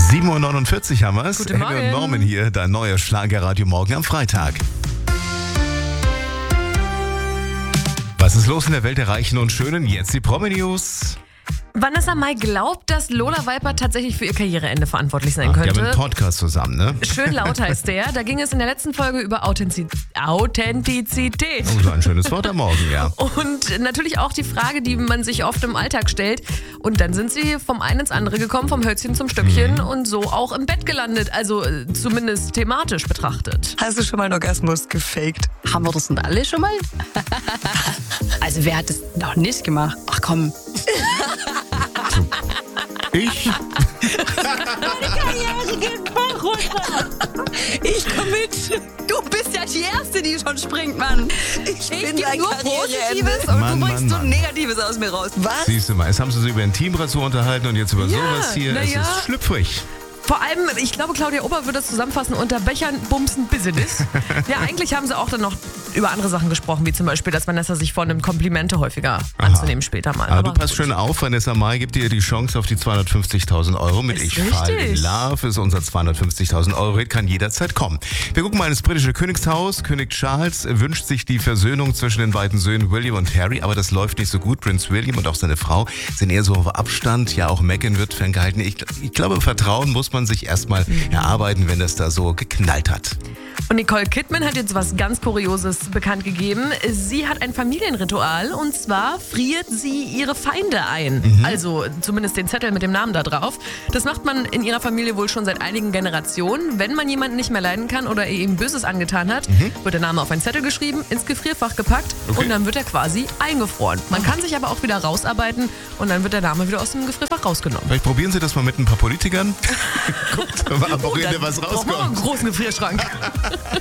7:49 Uhr haben wir es. Guten Morgen. Abby und Norman hier, dein neuer Schlagerradio morgen am Freitag. Was ist los in der Welt der Reichen und Schönen? Jetzt die Promi-News. Vanessa Mai glaubt, dass Lola Viper tatsächlich für ihr Karriereende verantwortlich sein Die haben könnte. einen Podcast zusammen, ne? Schön laut heißt der. Da ging es in der letzten Folge über Authentizität. Oh, so ein schönes Wort am Morgen, ja. Und natürlich auch die Frage, die man sich oft im Alltag stellt. Und dann sind sie vom einen ins andere gekommen, vom Hölzchen zum Stöckchen und so auch im Bett gelandet. Also zumindest thematisch betrachtet. Hast du schon mal einen Orgasmus gefaked? Haben wir das denn alle schon mal? Also wer hat das noch nicht gemacht? Ach komm. Ich? Ich komm mit. Du bist ja die Erste, die schon springt, Mann. Ich bin gebe dein nur Karriereende. Positives und Mann, du bringst Mann, so Mann. Negatives aus mir raus. Was? Siehst du mal, jetzt haben sie sich über Intimrasur unterhalten und jetzt über sowas hier. na Es ja. ist schlüpfrig. Vor allem, ich glaube, Claudia Ober würde das zusammenfassen unter Bechern, Bumsen, Business. Ja, eigentlich haben sie auch dann noch über andere Sachen gesprochen, wie zum Beispiel, dass Vanessa sich vornimmt, Komplimente häufiger anzunehmen später mal. Aber du passt gut. schön auf, Vanessa Mai gibt dir die Chance auf die 250.000 Euro mit Ist Ich fall in richtig. Love. Ist unser 250.000 Euro Hit, kann jederzeit kommen. Wir gucken mal ins britische Königshaus. König Charles wünscht sich die Versöhnung zwischen den beiden Söhnen William und Harry, aber das läuft nicht so gut. Prinz William und auch seine Frau sind eher so auf Abstand. Ja, auch Meghan wird ferngehalten. Ich glaube, Vertrauen muss man sich erstmal erarbeiten, wenn das da so geknallt hat. Und Nicole Kidman hat jetzt was ganz Kurioses bekannt gegeben. Sie hat ein Familienritual und zwar friert sie ihre Feinde ein. Also zumindest den Zettel mit dem Namen da drauf. Das macht man in ihrer Familie wohl schon seit einigen Generationen. Wenn man jemanden nicht mehr leiden kann oder er ihm Böses angetan hat, wird der Name auf einen Zettel geschrieben, ins Gefrierfach gepackt und dann wird er quasi eingefroren. Man kann sich aber auch wieder rausarbeiten und dann wird der Name wieder aus dem Gefrierfach rausgenommen. Vielleicht probieren Sie das mal mit ein paar Politikern. Guckt, ob am Wochenende was Brauchen wir rauskommt. einen großen Gefrierschrank.